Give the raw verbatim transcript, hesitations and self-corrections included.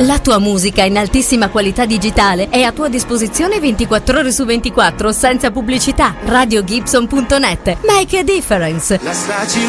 La tua musica in altissima qualità digitale è a tua disposizione ventiquattro ore su ventiquattro senza pubblicità. radio gibson punto net. Make a difference. La strage